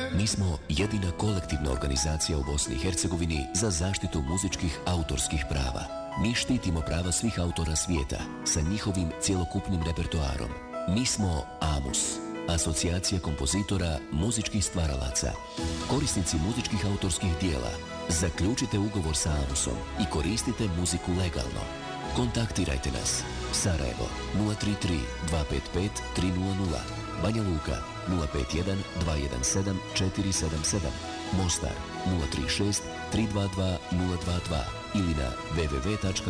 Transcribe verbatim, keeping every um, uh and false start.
Mi smo jedina kolektivna organizacija u Bosni i Hercegovini za zaštitu muzičkih autorskih prava. Mi štitimo prava svih autora svijeta sa njihovim cjelokupnim repertoarom. Mi smo AMUS, Asocijacija kompozitora muzičkih stvaralaca. Korisnici muzičkih autorskih dijela, zaključite ugovor sa AMUSom i koristite muziku legalno. Kontaktirajte nas. Sarajevo nula tri tri dva pet pet tri nula nula, Banja Luka nula pet jedan dva jedan sedam četiri sedam sedam, Mostar nula tri šest tri dva dva nula dva dva ili na w w w tačka